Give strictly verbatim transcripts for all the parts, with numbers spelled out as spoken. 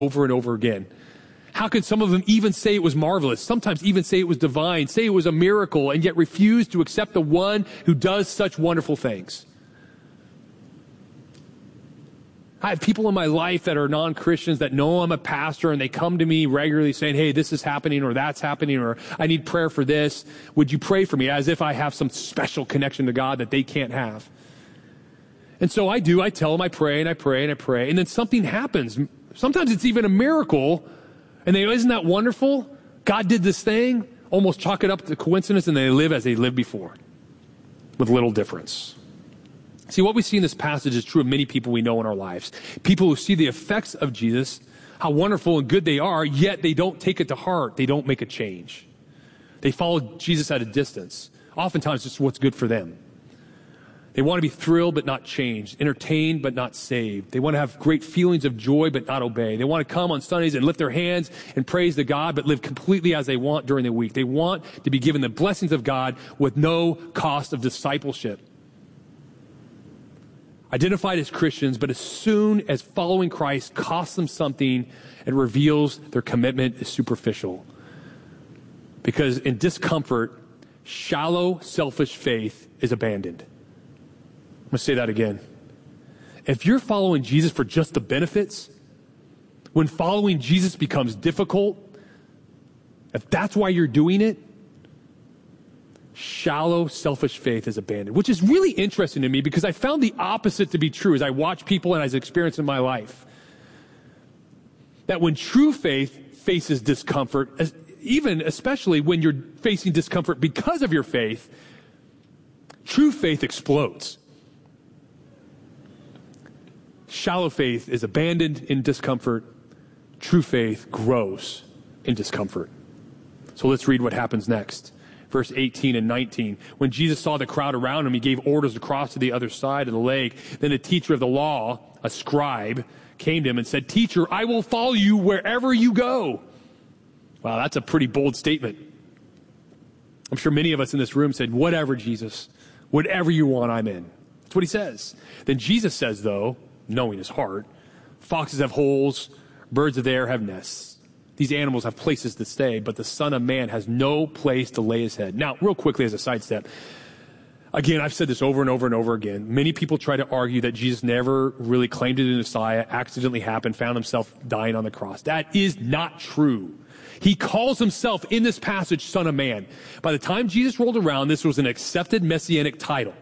over and over again? How could some of them even say it was marvelous, sometimes even say it was divine, say it was a miracle, and yet refuse to accept the one who does such wonderful things? I have people in my life that are non-Christians that know I'm a pastor, and they come to me regularly saying, hey, this is happening, or that's happening, or I need prayer for this. Would you pray for me? As if I have some special connection to God that they can't have. And so I do. I tell them I pray and I pray and I pray, and then something happens. Sometimes it's even a miracle. And they go, isn't that wonderful? God did this thing. Almost chalk it up to coincidence, and they live as they lived before, with little difference. See, what we see in this passage is true of many people we know in our lives. People who see the effects of Jesus, how wonderful and good they are, yet they don't take it to heart. They don't make a change. They follow Jesus at a distance. Oftentimes, it's what's good for them. They want to be thrilled but not changed, entertained but not saved. They want to have great feelings of joy but not obey. They want to come on Sundays and lift their hands and praise to God but live completely as they want during the week. They want to be given the blessings of God with no cost of discipleship. Identified as Christians, but as soon as following Christ costs them something, it reveals their commitment is superficial. Because in discomfort, shallow, selfish faith is abandoned. I'm going to say that again. If you're following Jesus for just the benefits, when following Jesus becomes difficult, if that's why you're doing it, shallow, selfish faith is abandoned, which is really interesting to me because I found the opposite to be true as I watch people and as I experience in my life. That when true faith faces discomfort, even especially when you're facing discomfort because of your faith, true faith explodes. Shallow faith is abandoned in discomfort. True faith grows in discomfort. So let's read what happens next. Verse eighteen and nineteen. When Jesus saw the crowd around him, he gave orders to cross to the other side of the lake. Then a teacher of the law, a scribe, came to him and said, "Teacher, I will follow you wherever you go." Wow, that's a pretty bold statement. I'm sure many of us in this room said, "Whatever, Jesus. Whatever you want, I'm in." That's what he says. Then Jesus says, though, knowing his heart, foxes have holes, birds of the air have nests. These animals have places to stay, but the Son of Man has no place to lay his head. Now, real quickly as a sidestep, again, I've said this over and over and over again. Many people try to argue that Jesus never really claimed to be the Messiah, accidentally happened, found himself dying on the cross. That is not true. He calls himself in this passage Son of Man. By the time Jesus rolled around, this was an accepted messianic title.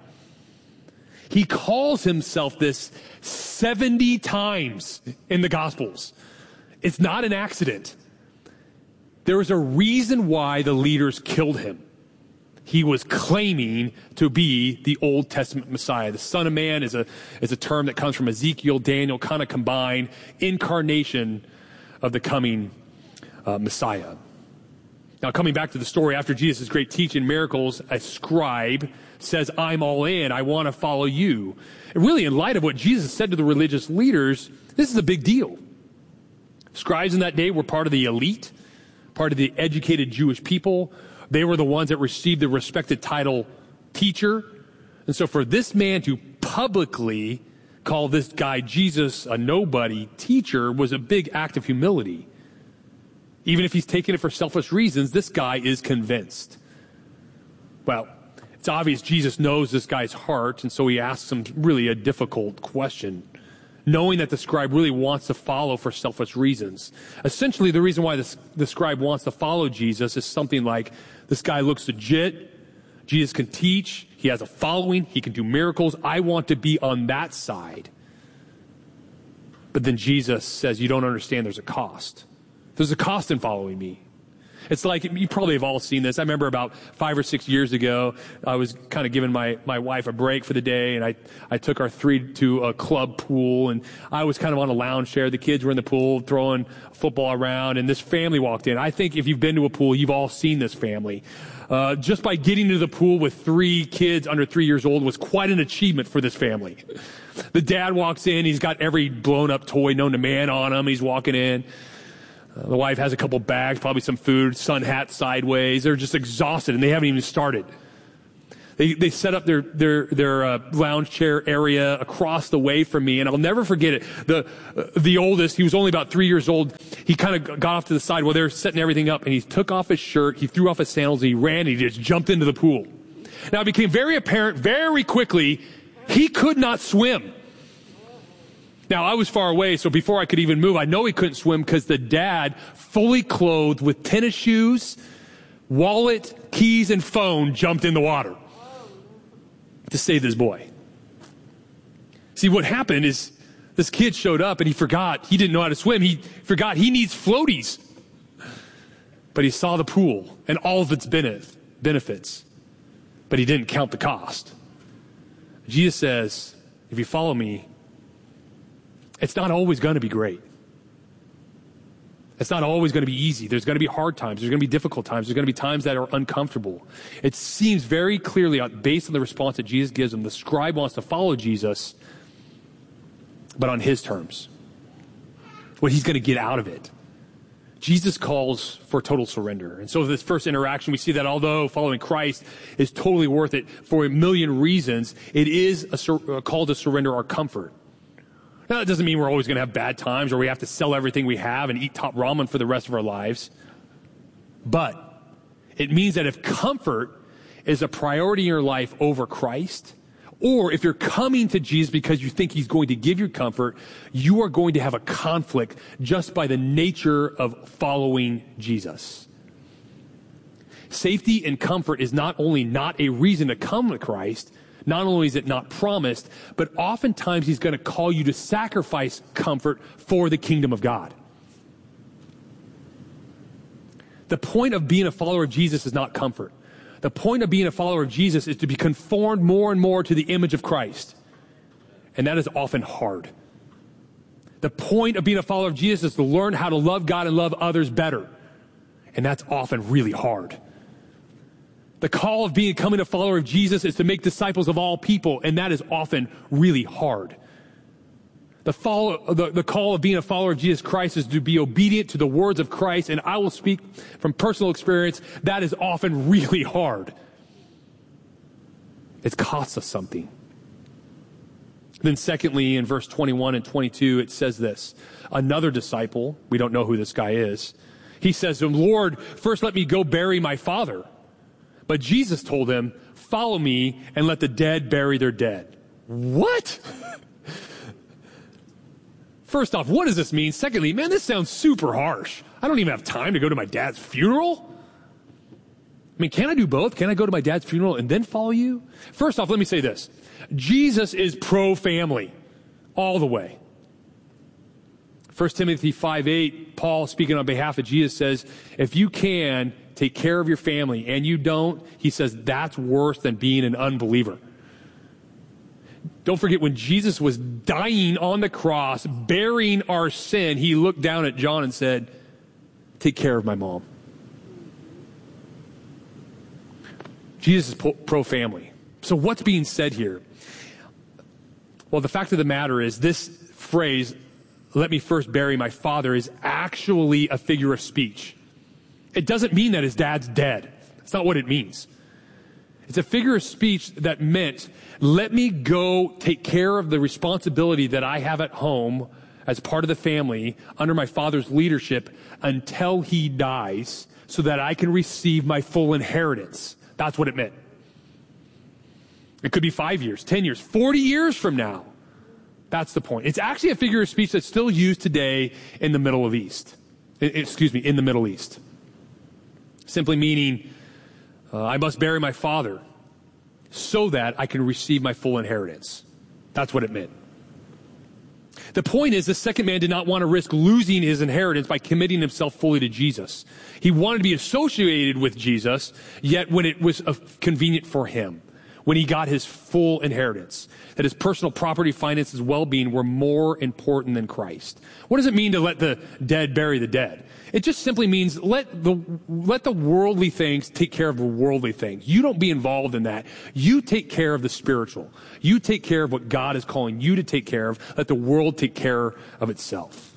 He calls himself this seventy times in the Gospels. It's not an accident. There is a reason why the leaders killed him. He was claiming to be the Old Testament Messiah. The Son of Man is a, is a term that comes from Ezekiel, Daniel, kind of combined, incarnation of the coming uh, Messiah. Now, coming back to the story, after Jesus' great teaching miracles, a scribe says, "I'm all in. I want to follow you." And really, in light of what Jesus said to the religious leaders, this is a big deal. Scribes in that day were part of the elite, part of the educated Jewish people. They were the ones that received the respected title teacher. And so for this man to publicly call this guy Jesus a nobody teacher was a big act of humility. Even if he's taking it for selfish reasons, this guy is convinced. Well, it's obvious Jesus knows this guy's heart, and so he asks him really a difficult question, knowing that the scribe really wants to follow for selfish reasons. Essentially, the reason why this, the scribe wants to follow Jesus is something like, this guy looks legit, Jesus can teach, he has a following, he can do miracles, I want to be on that side. But then Jesus says, you don't understand, there's a cost. There's a cost in following me. It's like, you probably have all seen this. I remember about five or six years ago, I was kind of giving my, my wife a break for the day, and I, I took our three to a club pool, and I was kind of on a lounge chair. The kids were in the pool throwing football around, and this family walked in. I think if you've been to a pool, you've all seen this family. Uh, just by getting to the pool with three kids under three years old was quite an achievement for this family. The dad walks in, he's got every blown up toy known to man on him. He's walking in. Uh, the wife has a couple bags, probably some food, sun hat sideways. They're just exhausted, and they haven't even started. They, they set up their their their uh, lounge chair area across the way from me, and I'll never forget it. The uh, the oldest, he was only about three years old. He kind of got off to the side while they were setting everything up, and he took off his shirt, he threw off his sandals, and he ran, and he just jumped into the pool. Now, it became very apparent very quickly he could not swim. Now, I was far away, so before I could even move, I know he couldn't swim because the dad, fully clothed with tennis shoes, wallet, keys, and phone, jumped in the water to save this boy. See, what happened is this kid showed up and he forgot he didn't know how to swim. He forgot he needs floaties. But he saw the pool and all of its benefits, but he didn't count the cost. Jesus says, if you follow me, it's not always going to be great. It's not always going to be easy. There's going to be hard times. There's going to be difficult times. There's going to be times that are uncomfortable. It seems very clearly, based on the response that Jesus gives him, the scribe wants to follow Jesus, but on his terms. What he's going to get out of it. Jesus calls for total surrender. And so this first interaction, we see that although following Christ is totally worth it for a million reasons, it is a, sur- a call to surrender our comfort. Now, that doesn't mean we're always going to have bad times or we have to sell everything we have and eat top ramen for the rest of our lives. But it means that if comfort is a priority in your life over Christ, or if you're coming to Jesus because you think he's going to give you comfort, you are going to have a conflict just by the nature of following Jesus. Safety and comfort is not only not a reason to come to Christ, not only is it not promised, but oftentimes he's going to call you to sacrifice comfort for the kingdom of God. The point of being a follower of Jesus is not comfort. The point of being a follower of Jesus is to be conformed more and more to the image of Christ. And that is often hard. The point of being a follower of Jesus is to learn how to love God and love others better. And that's often really hard. The call of becoming a follower of Jesus is to make disciples of all people, and that is often really hard. The, follow, the, the call of being a follower of Jesus Christ is to be obedient to the words of Christ, and I will speak from personal experience, that is often really hard. It costs us something. Then secondly, in verse twenty-one and twenty-two, it says this. Another disciple, we don't know who this guy is, he says to him, Lord, first let me go bury my father. But Jesus told him, follow me and let the dead bury their dead. What? First off, what does this mean? Secondly, man, this sounds super harsh. I don't even have time to go to my dad's funeral. I mean, can I do both? Can I go to my dad's funeral and then follow you? First off, let me say this. Jesus is pro-family all the way. First Timothy five eight, Paul, speaking on behalf of Jesus, says, if you can take care of your family and you don't, he says, that's worse than being an unbeliever. Don't forget, when Jesus was dying on the cross, bearing our sin, he looked down at John and said, take care of my mom. Jesus is pro-family. So what's being said here? Well, the fact of the matter is this phrase, let me first bury my father, is actually a figure of speech. It doesn't mean that his dad's dead. That's not what it means. It's a figure of speech that meant, let me go take care of the responsibility that I have at home as part of the family under my father's leadership until he dies so that I can receive my full inheritance. That's what it meant. It could be five years, ten years, forty years from now. That's the point. It's actually a figure of speech that's still used today in the Middle East. Excuse me, in the Middle East. Simply meaning, uh, I must bury my father so that I can receive my full inheritance. That's what it meant. The point is, the second man did not want to risk losing his inheritance by committing himself fully to Jesus. He wanted to be associated with Jesus, yet when it was uh, convenient for him, when he got his full inheritance, that his personal property, finances, well-being were more important than Christ. What does it mean to let the dead bury the dead? It just simply means let the let the worldly things take care of the worldly things. You don't be involved in that. You take care of the spiritual. You take care of what God is calling you to take care of. Let the world take care of itself.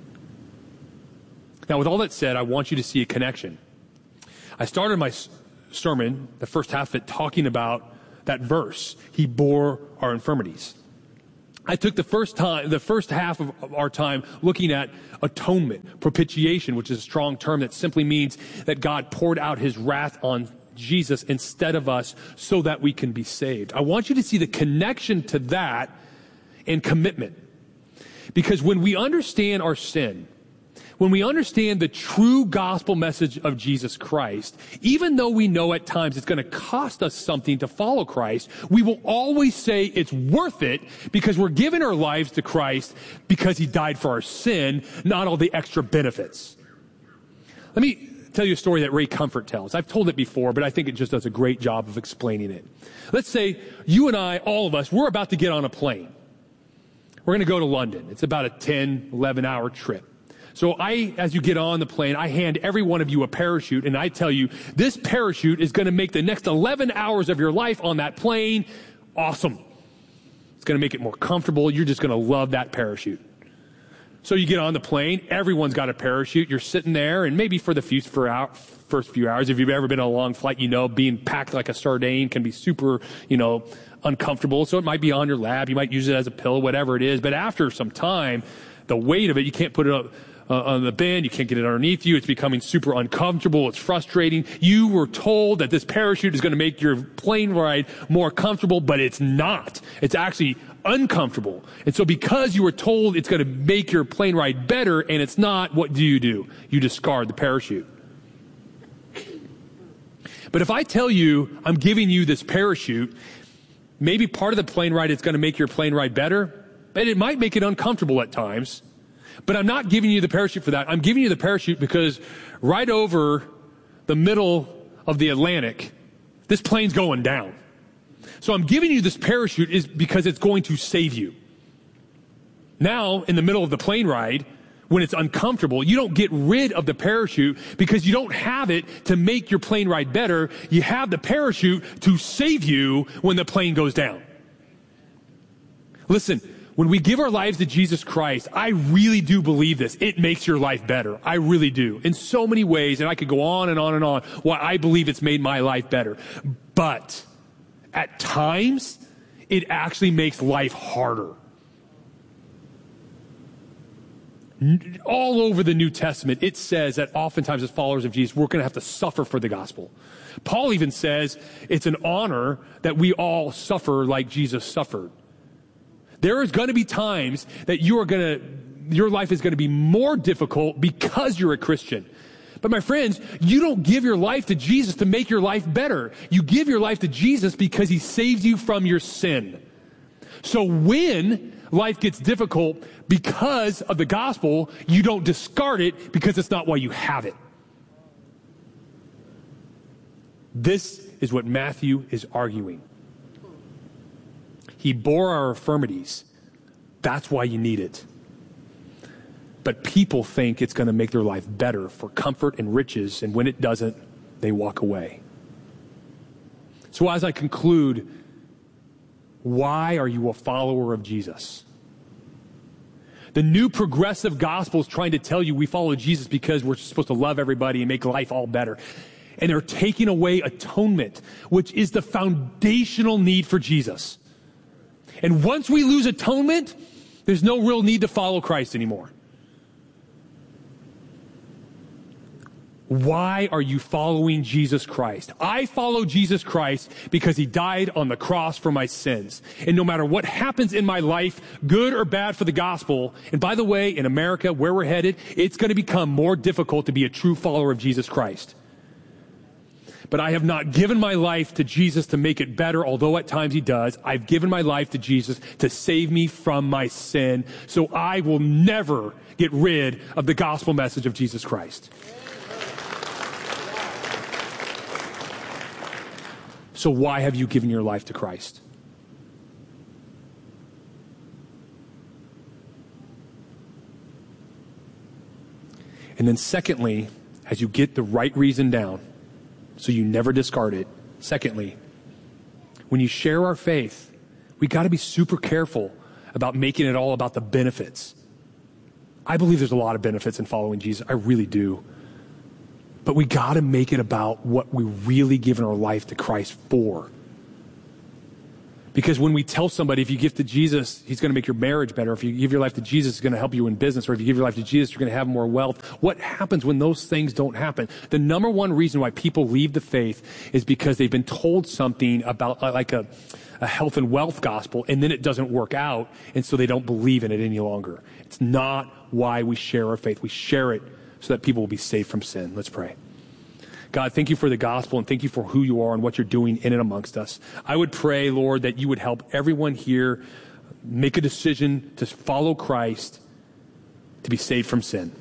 Now, with all that said, I want you to see a connection. I started my sermon, the first half of it, talking about that verse. He bore our infirmities. I took the first time, the first half of our time looking at atonement, propitiation, which is a strong term that simply means that God poured out his wrath on Jesus instead of us so that we can be saved. I want you to see the connection to that and commitment. Because when we understand our sin, when we understand the true gospel message of Jesus Christ, even though we know at times it's going to cost us something to follow Christ, we will always say it's worth it because we're giving our lives to Christ because he died for our sin, not all the extra benefits. Let me tell you a story that Ray Comfort tells. I've told it before, but I think it just does a great job of explaining it. Let's say you and I, all of us, we're about to get on a plane. We're going to go to London. It's about a ten, eleven hour trip. So I, as you get on the plane, I hand every one of you a parachute, and I tell you, this parachute is going to make the next eleven hours of your life on that plane awesome. It's going to make it more comfortable. You're just going to love that parachute. So you get on the plane, everyone's got a parachute, you're sitting there, and maybe for the few, for out, first few hours, if you've ever been on a long flight, you know being packed like a sardine can be super, you know, uncomfortable. So it might be on your lap, you might use it as a pillow, whatever it is, but after some time, the weight of it, you can't put it up Uh, on the bend, you can't get it underneath you, it's becoming super uncomfortable, it's frustrating. You were told that this parachute is going to make your plane ride more comfortable, but it's not. It's actually uncomfortable. And so because you were told it's going to make your plane ride better and it's not, what do you do? You discard the parachute. But if I tell you I'm giving you this parachute, maybe part of the plane ride is going to make your plane ride better, but it might make it uncomfortable at times. But I'm not giving you the parachute for that. I'm giving you the parachute because right over the middle of the Atlantic, this plane's going down. So I'm giving you this parachute is because it's going to save you. Now, in the middle of the plane ride, when it's uncomfortable, you don't get rid of the parachute because you don't have it to make your plane ride better. You have the parachute to save you when the plane goes down. Listen, when we give our lives to Jesus Christ, I really do believe this. It makes your life better. I really do. In so many ways, and I could go on and on and on why I believe it's made my life better. But at times, it actually makes life harder. All over the New Testament, it says that oftentimes as followers of Jesus, we're going to have to suffer for the gospel. Paul even says it's an honor that we all suffer like Jesus suffered. There is going to be times that you are going to, your life is going to be more difficult because you're a Christian. But my friends, you don't give your life to Jesus to make your life better. You give your life to Jesus because he saves you from your sin. So when life gets difficult because of the gospel, you don't discard it because it's not why you have it. This is what Matthew is arguing. He bore our infirmities. That's why you need it. But people think it's going to make their life better for comfort and riches, and when it doesn't, they walk away. So as I conclude, why are you a follower of Jesus? The new progressive gospel is trying to tell you we follow Jesus because we're supposed to love everybody and make life all better. And they're taking away atonement, which is the foundational need for Jesus. And once we lose atonement, there's no real need to follow Christ anymore. Why are you following Jesus Christ? I follow Jesus Christ because he died on the cross for my sins. And no matter what happens in my life, good or bad for the gospel, and by the way, in America, where we're headed, it's going to become more difficult to be a true follower of Jesus Christ. But I have not given my life to Jesus to make it better, although at times he does. I've given my life to Jesus to save me from my sin. So I will never get rid of the gospel message of Jesus Christ. So why have you given your life to Christ? And then secondly, as you get the right reason down, so you never discard it. Secondly, when you share our faith, we got to be super careful about making it all about the benefits. I believe there's a lot of benefits in following Jesus. I really do. But we got to make it about what we really given our life to Christ for. Because when we tell somebody, if you give to Jesus, he's going to make your marriage better. If you give your life to Jesus, it's going to help you in business. Or if you give your life to Jesus, you're going to have more wealth. What happens when those things don't happen? The number one reason why people leave the faith is because they've been told something about like a, a health and wealth gospel, and then it doesn't work out, and so they don't believe in it any longer. It's not why we share our faith. We share it so that people will be saved from sin. Let's pray. God, thank you for the gospel, and thank you for who you are and what you're doing in and amongst us. I would pray, Lord, that you would help everyone here make a decision to follow Christ, to be saved from sin.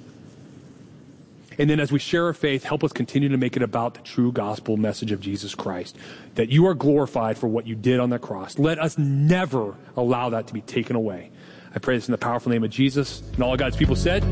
And then as we share our faith, help us continue to make it about the true gospel message of Jesus Christ, that you are glorified for what you did on the cross. Let us never allow that to be taken away. I pray this in the powerful name of Jesus, and all of God's people said...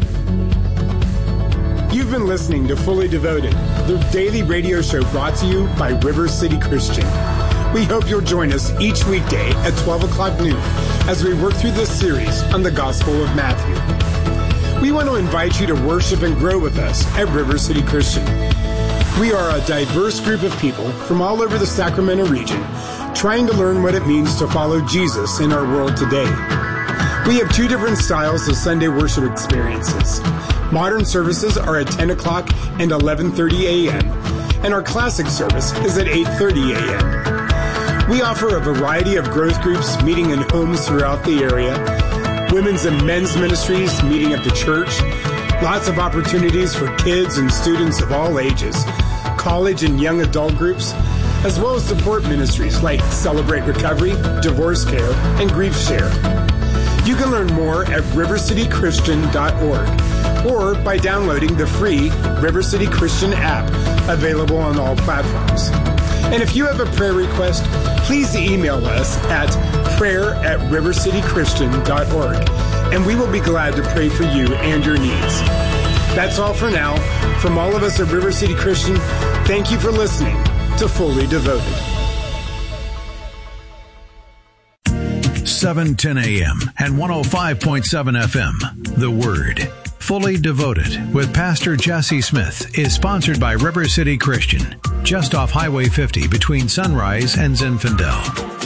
You've been listening to Fully Devoted, the daily radio show brought to you by River City Christian. We hope you'll join us each weekday at twelve o'clock noon as we work through this series on the Gospel of Matthew. We want to invite you to worship and grow with us at River City Christian. We are a diverse group of people from all over the Sacramento region trying to learn what it means to follow Jesus in our world today. We have two different styles of Sunday worship experiences. Modern services are at ten o'clock and eleven thirty a.m., and our classic service is at eight thirty a.m. We offer a variety of growth groups meeting in homes throughout the area, women's and men's ministries meeting at the church, lots of opportunities for kids and students of all ages, college and young adult groups, as well as support ministries like Celebrate Recovery, Divorce Care, and Grief Share. You can learn more at river city christian dot org or by downloading the free River City Christian app available on all platforms. And if you have a prayer request, please email us at prayer at river city christian dot org, and we will be glad to pray for you and your needs. That's all for now. From all of us at River City Christian, thank you for listening to Fully Devoted. seven ten a.m. and one oh five point seven F M. The Word. Fully Devoted with Pastor Jesse Smith is sponsored by River City Christian, just off Highway fifty between Sunrise and Zinfandel.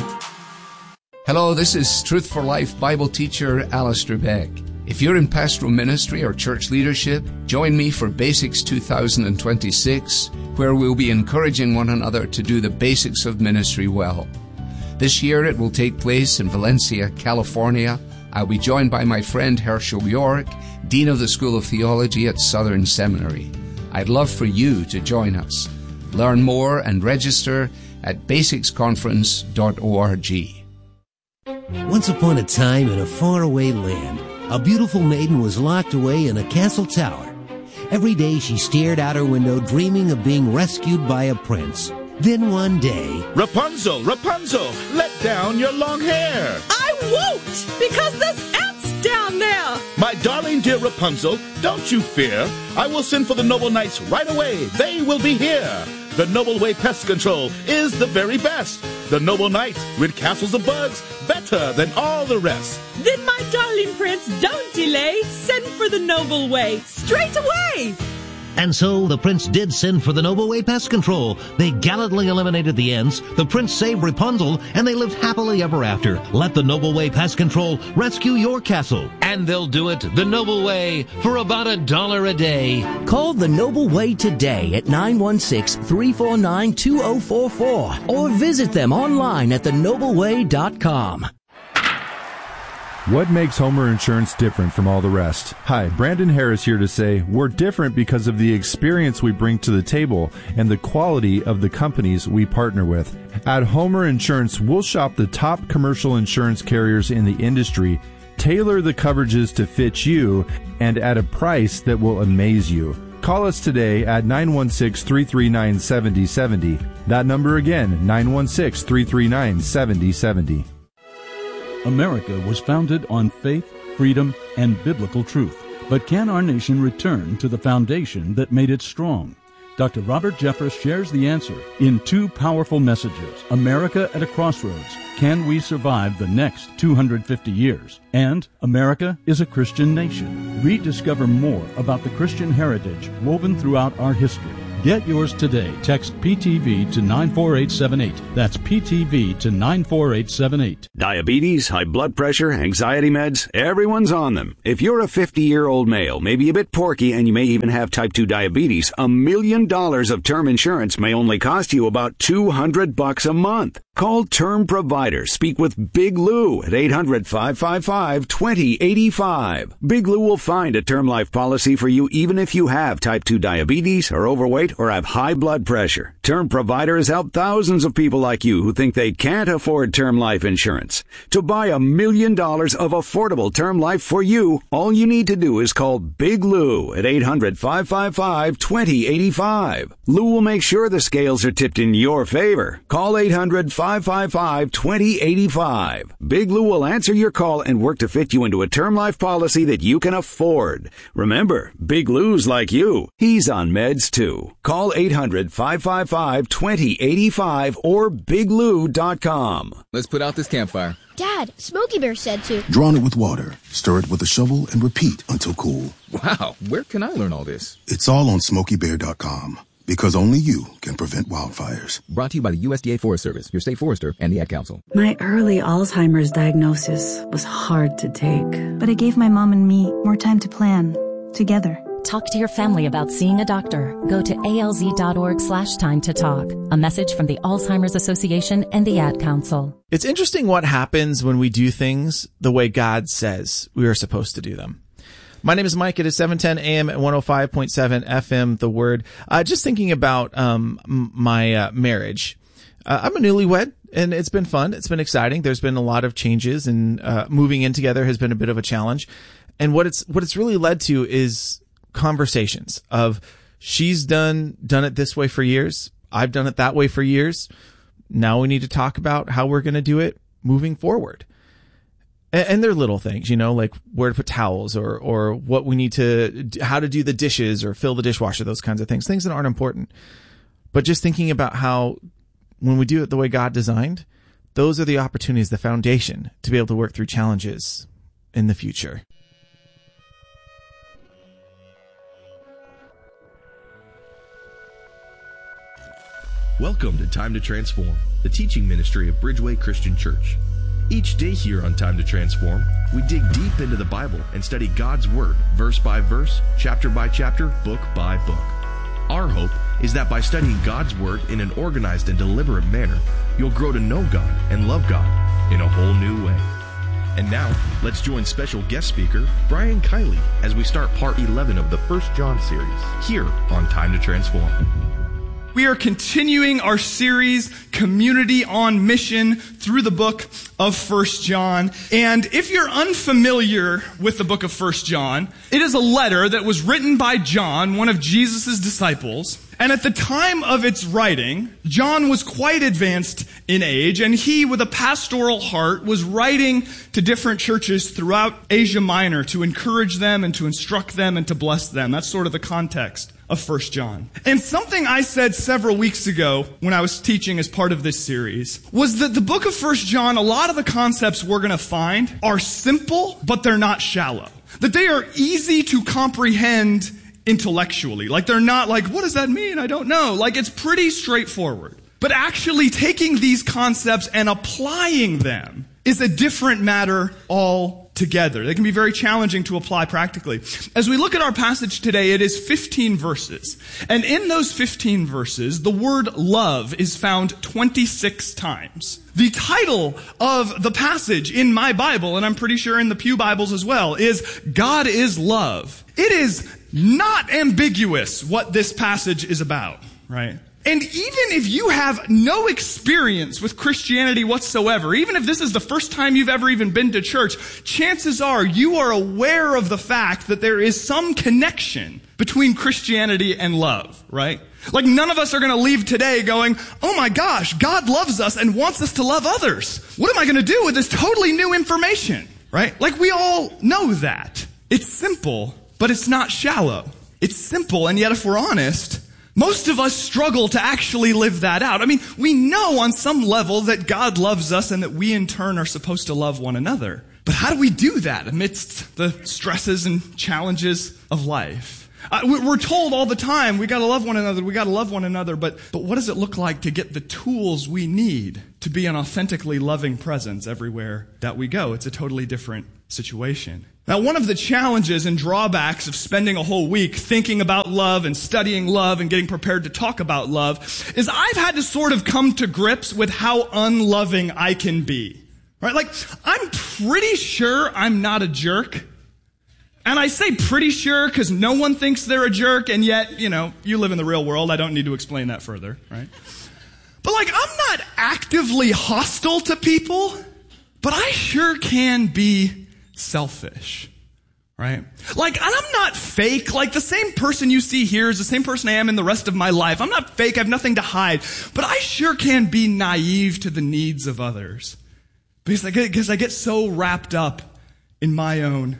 Hello, this is Truth for Life Bible teacher Alistair Beck. If you're in pastoral ministry or church leadership, join me for Basics two thousand twenty-six, where we'll be encouraging one another to do the basics of ministry well. This year it will take place in Valencia, California. I'll be joined by my friend Herschel York, Dean of the School of Theology at Southern Seminary. I'd love for you to join us. Learn more and register at basics conference dot org. Once upon a time in a faraway land, a beautiful maiden was locked away in a castle tower. Every day she stared out her window dreaming of being rescued by a prince. Then one day... Rapunzel, Rapunzel, let down your long hair. I won't, because there's ants down there. My darling dear Rapunzel, don't you fear. I will send for the noble knights right away. They will be here. The Noble Way Pest Control is the very best. The noble knights rid castles of bugs better than all the rest. Then, my darling prince, don't delay. Send for the Noble Way straight away. And so the prince did send for the Noble Way Pest Control. They gallantly eliminated the ants, the prince saved Rapunzel, and they lived happily ever after. Let the Noble Way Pest Control rescue your castle. And they'll do it the Noble Way for about a dollar a day. Call the Noble Way today at nine one six, three four nine, two oh four four or visit them online at the noble way dot com. What makes Homer Insurance different from all the rest? Hi, Brandon Harris here to say we're different because of the experience we bring to the table and the quality of the companies we partner with. At Homer Insurance, we'll shop the top commercial insurance carriers in the industry, tailor the coverages to fit you, and at a price that will amaze you. Call us today at nine one six, three three nine, seven oh seven oh. That number again, nine one six, three three nine, seven oh seven oh. America was founded on faith, freedom, and biblical truth. But can our nation return to the foundation that made it strong? Doctor Robert Jeffress shares the answer in two powerful messages, America at a Crossroads, Can We Survive the Next two hundred fifty Years? And America is a Christian Nation. Rediscover more about the Christian heritage woven throughout our history. Get yours today. Text P T V to nine four eight seven eight. That's P T V to nine four eight seven eight. Diabetes, high blood pressure, anxiety meds, everyone's on them. If you're a fifty-year-old male, maybe a bit porky, and you may even have type two diabetes, a million dollars of term insurance may only cost you about two hundred bucks a month. Call Term Provider. Speak with Big Lou at eight hundred, five five five, two zero eight five. Big Lou will find a term life policy for you even if you have type two diabetes, are overweight, or have high blood pressure. Term Provider has helped thousands of people like you who think they can't afford term life insurance. To buy a million dollars of affordable term life for you, all you need to do is call Big Lou at eight hundred, five five five, two zero eight five. Lou will make sure the scales are tipped in your favor. Call eight hundred, five five five, two zero eight five. Big Lou will answer your call and work to fit you into a term life policy that you can afford. Remember, Big Lou's like you. He's on meds too. Call eight hundred, five five five, two zero eight five or big lou dot com. Let's put out this campfire. Dad, Smokey Bear said to. Drown it with water, stir it with a shovel, and repeat until cool. Wow, where can I learn all this? It's all on smokey bear dot com. Because only you can prevent wildfires. Brought to you by the U S D A Forest Service, your state forester, and the Ad Council. My early Alzheimer's diagnosis was hard to take. But it gave my mom and me more time to plan, together. Talk to your family about seeing a doctor. Go to alz.org slash time to talk. A message from the Alzheimer's Association and the Ad Council. It's interesting what happens when we do things the way God says we are supposed to do them. My name is Mike. It is seven ten a.m. at one oh five point seven F M, The Word. Uh, just thinking about um my uh, marriage. Uh, I'm a newlywed, and it's been fun. It's been exciting. There's been a lot of changes, and uh, moving in together has been a bit of a challenge. And what it's what it's really led to is conversations of she's done done it this way for years. I've done it that way for years. Now we need to talk about how we're going to do it moving forward. And they're little things, you know, like where to put towels or or what we need to, how to do the dishes or fill the dishwasher, those kinds of things, things that aren't important. But just thinking about how when we do it the way God designed, those are the opportunities, the foundation to be able to work through challenges in the future. Welcome to Time to Transform, the teaching ministry of Bridgeway Christian Church. Each day here on Time to Transform, we dig deep into the Bible and study God's Word, verse by verse, chapter by chapter, book by book. Our hope is that by studying God's Word in an organized and deliberate manner, you'll grow to know God and love God in a whole new way. And now, let's join special guest speaker, Brian Kiley, as we start part eleven of the First John series, here on Time to Transform. We are continuing our series, Community on Mission, through the book of First John. And if you're unfamiliar with the book of First John, it is a letter that was written by John, one of Jesus' disciples. And at the time of its writing, John was quite advanced in age, and he, with a pastoral heart, was writing to different churches throughout Asia Minor to encourage them and to instruct them and to bless them. That's sort of the context of First John. And something I said several weeks ago when I was teaching as part of this series was that the book of First John, a lot of the concepts we're going to find are simple, but they're not shallow. That they are easy to comprehend intellectually. Like they're not like, what does that mean? I don't know. Like it's pretty straightforward. But actually taking these concepts and applying them is a different matter altogether. They can be very challenging to apply practically. As we look at our passage today, it is fifteen verses. And in those fifteen verses, the word love is found twenty-six times. The title of the passage in my Bible, and I'm pretty sure in the Pew Bibles as well, is God is Love. It is not ambiguous what this passage is about, right? And even if you have no experience with Christianity whatsoever, even if this is the first time you've ever even been to church, chances are you are aware of the fact that there is some connection between Christianity and love, right? Like none of us are going to leave today going, oh my gosh, God loves us and wants us to love others. What am I going to do with this totally new information, right? Like we all know that. It's simple, but it's not shallow. It's simple, and yet if we're honest, most of us struggle to actually live that out. I mean, we know on some level that God loves us and that we in turn are supposed to love one another. But how do we do that amidst the stresses and challenges of life? Uh, we're told all the time, we gotta love one another, we gotta love one another, but, but what does it look like to get the tools we need to be an authentically loving presence everywhere that we go? It's a totally different situation. Now, one of the challenges and drawbacks of spending a whole week thinking about love and studying love and getting prepared to talk about love is I've had to sort of come to grips with how unloving I can be. Right? Like, I'm pretty sure I'm not a jerk. And I say pretty sure because no one thinks they're a jerk, and yet, you know, you live in the real world. I don't need to explain that further, right? But like, I'm not actively hostile to people, but I sure can be selfish, right? Like, and I'm not fake. Like, the same person you see here is the same person I am in the rest of my life. I'm not fake. I have nothing to hide. But I sure can be naive to the needs of others because I get, because I get so wrapped up in my own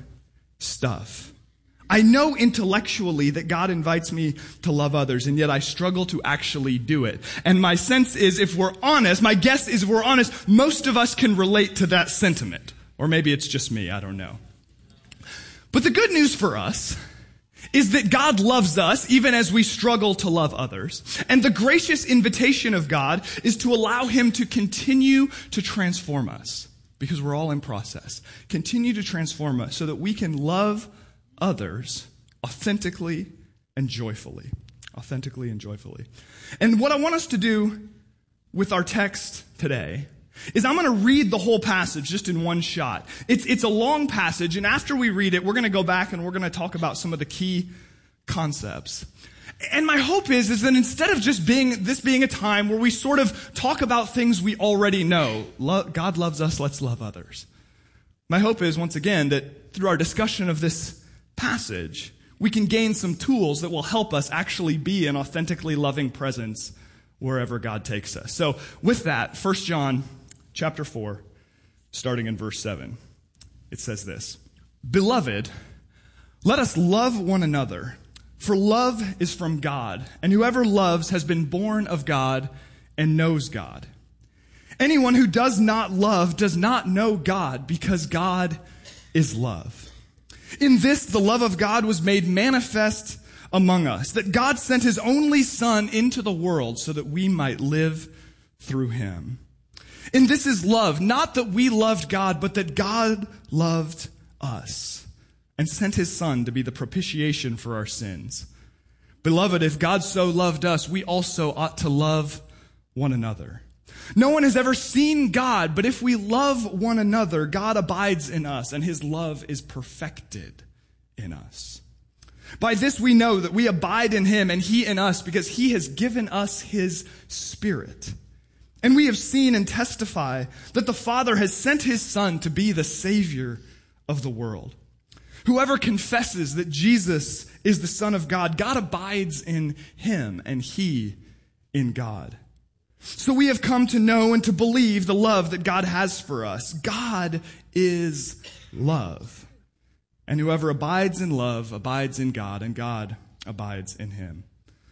stuff. I know intellectually that God invites me to love others, and yet I struggle to actually do it. And my sense is, if we're honest, my guess is if we're honest, most of us can relate to that sentiment. Or maybe it's just me, I don't know. But the good news for us is that God loves us even as we struggle to love others. And the gracious invitation of God is to allow Him to continue to transform us. Because we're all in process. Continue to transform us so that we can love others authentically and joyfully. Authentically and joyfully. And what I want us to do with our text today is I'm going to read the whole passage just in one shot. It's, it's a long passage, and after we read it, we're going to go back and we're going to talk about some of the key concepts. And my hope is, is that instead of just being, this being a time where we sort of talk about things we already know, lo- God loves us, let's love others. My hope is, once again, that through our discussion of this passage, we can gain some tools that will help us actually be an authentically loving presence wherever God takes us. So with that, First John chapter four, starting in verse seven, it says this: Beloved, let us love one another. For love is from God, and whoever loves has been born of God and knows God. Anyone who does not love does not know God, because God is love. In this, the love of God was made manifest among us, that God sent His only Son into the world so that we might live through Him. And this is love, not that we loved God, but that God loved us and sent His Son to be the propitiation for our sins. Beloved, if God so loved us, we also ought to love one another. No one has ever seen God, but if we love one another, God abides in us, and His love is perfected in us. By this we know that we abide in Him and He in us, because He has given us His Spirit. And we have seen and testify that the Father has sent His Son to be the Savior of the world. Whoever confesses that Jesus is the Son of God, God abides in Him and He in God. So we have come to know and to believe the love that God has for us. God is love. And whoever abides in love abides in God, and God abides in him.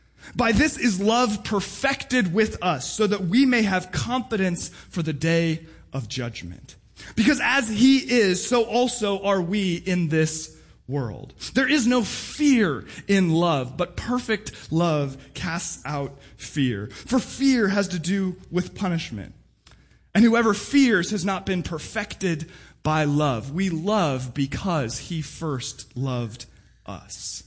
By this is love perfected with us, so that we may have confidence for the day of judgment. Because as He is, so also are we in this world. There is no fear in love, but perfect love casts out fear. For fear has to do with punishment. And whoever fears has not been perfected by love. We love because He first loved us.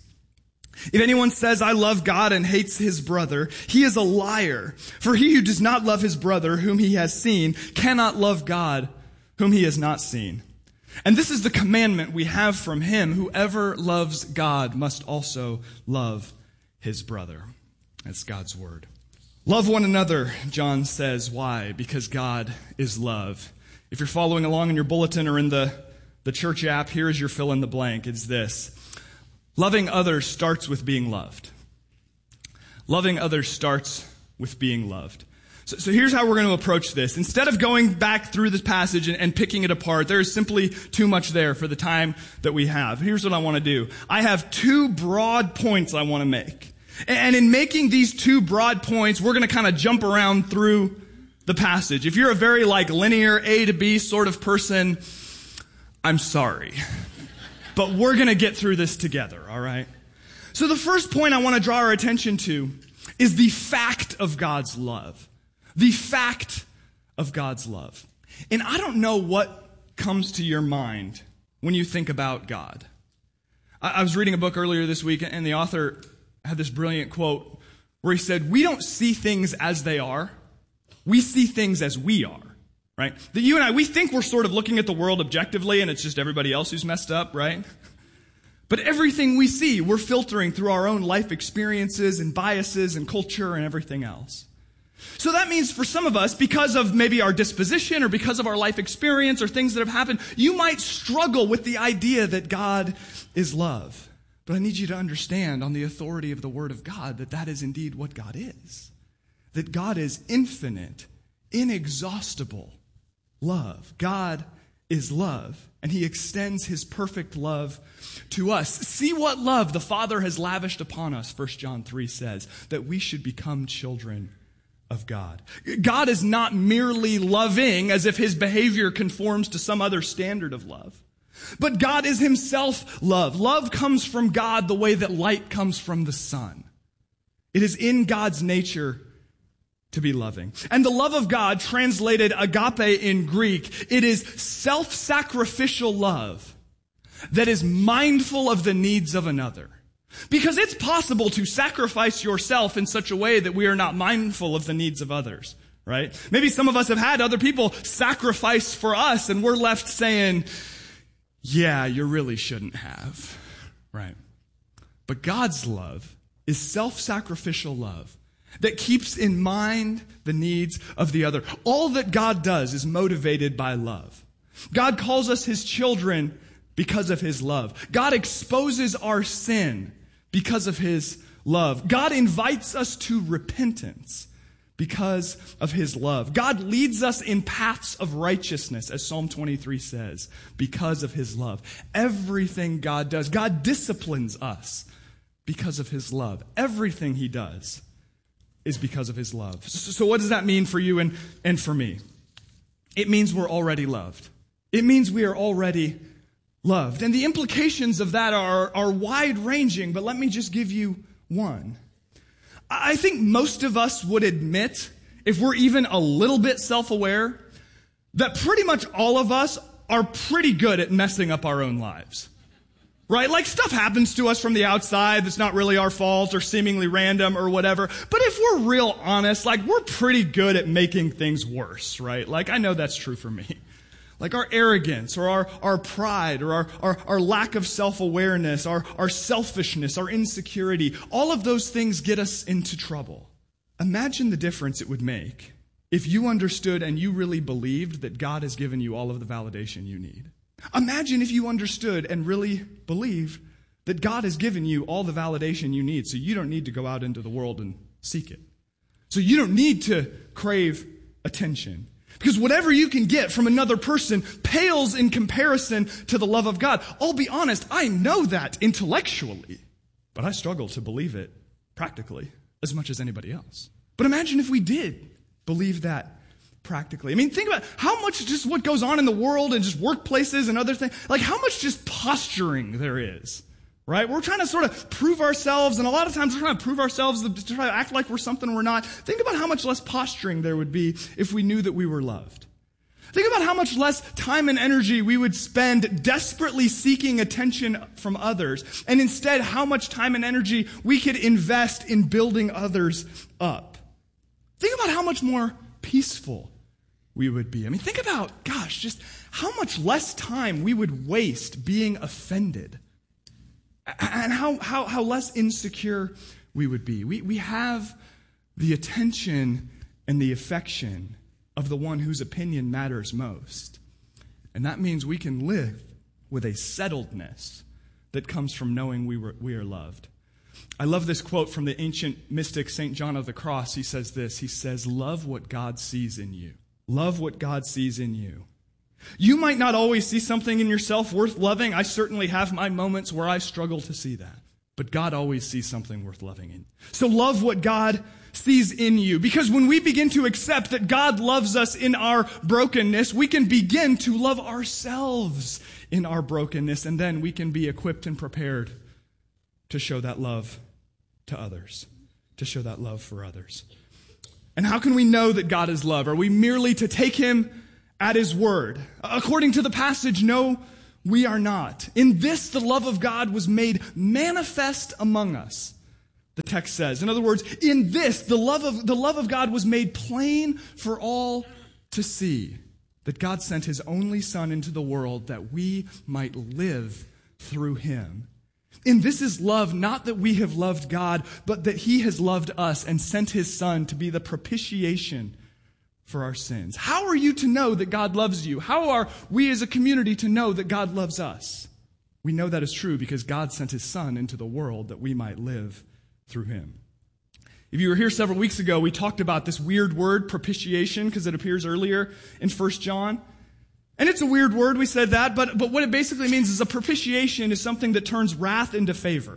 If anyone says, I love God, and hates his brother, he is a liar. For he who does not love his brother whom he has seen cannot love God whom he has not seen. And this is the commandment we have from Him: whoever loves God must also love his brother. That's God's word. Love one another, John says. Why? Because God is love. If you're following along in your bulletin or in the, the church app, here is your fill in the blank. It's this: loving others starts with being loved. Loving others starts with being loved. So, so here's how we're going to approach this. Instead of going back through this passage and, and picking it apart, there is simply too much there for the time that we have. Here's what I want to do. I have two broad points I want to make. And in making these two broad points, we're going to kind of jump around through the passage. If you're a very like linear A to B sort of person, I'm sorry. But we're going to get through this together, all right? So the first point I want to draw our attention to is the fact of God's love. The fact of God's love. And I don't know what comes to your mind when you think about God. I was reading a book earlier this week, and the author had this brilliant quote where he said, we don't see things as they are. We see things as we are, right? That you and I, we think we're sort of looking at the world objectively, and it's just everybody else who's messed up, right? But everything we see, we're filtering through our own life experiences and biases and culture and everything else. So that means for some of us, because of maybe our disposition or because of our life experience or things that have happened, you might struggle with the idea that God is love. But I need you to understand on the authority of the Word of God that that is indeed what God is. That God is infinite, inexhaustible love. God is love, and He extends His perfect love to us. See what love the Father has lavished upon us, First John three says, that we should become children of God. God is not merely loving as if His behavior conforms to some other standard of love. But God is Himself love. Love comes from God the way that light comes from the sun. It is in God's nature to be loving. And the love of God, translated agape in Greek, it is self-sacrificial love that is mindful of the needs of another. Because it's possible to sacrifice yourself in such a way that we are not mindful of the needs of others, right? Maybe some of us have had other people sacrifice for us and we're left saying, yeah, you really shouldn't have, right? But God's love is self-sacrificial love that keeps in mind the needs of the other. All that God does is motivated by love. God calls us His children because of His love. God exposes our sin because of His love. God invites us to repentance because of His love. God leads us in paths of righteousness, as Psalm twenty-three says, because of His love. Everything God does, God disciplines us because of His love. Everything He does is because of His love. So what does that mean for you and, and for me? It means we're already loved. It means we are already loved. And the implications of that are, are wide-ranging, but let me just give you one. I think most of us would admit, if we're even a little bit self-aware, that pretty much all of us are pretty good at messing up our own lives. Right? Like stuff happens to us from the outside that's not really our fault or seemingly random or whatever. But if we're real honest, like we're pretty good at making things worse, right? Like I know that's true for me. Like our arrogance or our, our pride or our, our, our lack of self-awareness, our, our selfishness, our insecurity, all of those things get us into trouble. Imagine the difference it would make if you understood and you really believed that God has given you all of the validation you need. Imagine if you understood and really believed that God has given you all the validation you need, so you don't need to go out into the world and seek it. So you don't need to crave attention. Because whatever you can get from another person pales in comparison to the love of God. I'll be honest, I know that intellectually, but I struggle to believe it practically as much as anybody else. But imagine if we did believe that practically. I mean, think about how much just what goes on in the world and just workplaces and other things, like how much just posturing there is, right? We're trying to sort of prove ourselves, and a lot of times we're trying to prove ourselves to try to act like we're something we're not. Think about how much less posturing there would be if we knew that we were loved. Think about how much less time and energy we would spend desperately seeking attention from others, and instead how much time and energy we could invest in building others up. Think about how much more peaceful we would be. I mean, think about, gosh, just how much less time we would waste being offended, and how how, how less insecure we would be. We, we have the attention and the affection of the one whose opinion matters most. And that means we can live with a settledness that comes from knowing we were we are loved. I love this quote from the ancient mystic Saint John of the Cross. He says this, he says, "Love what God sees in you." Love what God sees in you. You might not always see something in yourself worth loving. I certainly have my moments where I struggle to see that. But God always sees something worth loving in you. So love what God sees in you. Because when we begin to accept that God loves us in our brokenness, we can begin to love ourselves in our brokenness. And then we can be equipped and prepared to show that love to others, to show that love for others. And how can we know that God is love? Are we merely to take him at his word? According to the passage, no, we are not. In this, the love of God was made manifest among us, the text says. In other words, in this, the love of, the love of God was made plain for all to see, that God sent his only Son into the world that we might live through him. And this is love, not that we have loved God, but that he has loved us and sent his Son to be the propitiation for our sins. How are you to know that God loves you? How are we as a community to know that God loves us? We know that is true because God sent his Son into the world that we might live through him. If you were here several weeks ago, we talked about this weird word, propitiation, because it appears earlier in First John. And it's a weird word, we said that, but, but what it basically means is a propitiation is something that turns wrath into favor.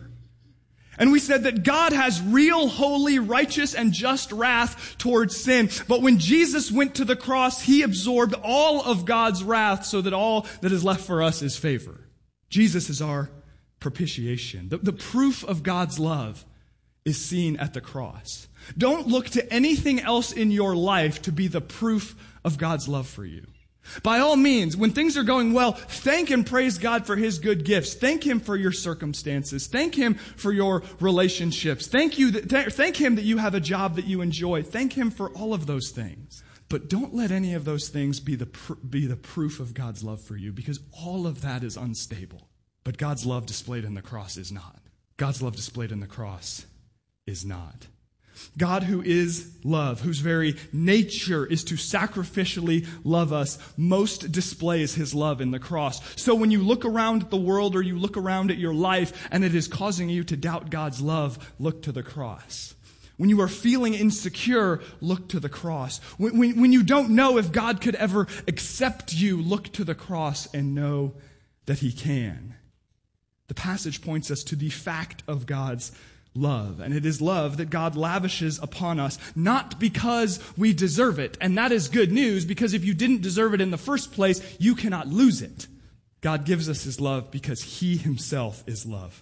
And we said that God has real, holy, righteous, and just wrath towards sin. But when Jesus went to the cross, he absorbed all of God's wrath so that all that is left for us is favor. Jesus is our propitiation. The, the proof of God's love is seen at the cross. Don't look to anything else in your life to be the proof of God's love for you. By all means, when things are going well, thank and praise God for his good gifts. Thank him for your circumstances. Thank him for your relationships. Thank you that, th- thank him that you have a job that you enjoy. Thank him for all of those things. But don't let any of those things be the pr- be the proof of God's love for you, because all of that is unstable. But God's love displayed in the cross is not. God's love displayed in the cross is not. God, who is love, whose very nature is to sacrificially love us, most displays his love in the cross. So when you look around at the world or you look around at your life and it is causing you to doubt God's love, look to the cross. When you are feeling insecure, look to the cross. When, when, when you don't know if God could ever accept you, look to the cross and know that he can. The passage points us to the fact of God's love. And it is love that God lavishes upon us, not because we deserve it. And that is good news, because if you didn't deserve it in the first place, you cannot lose it. God gives us his love because he himself is love.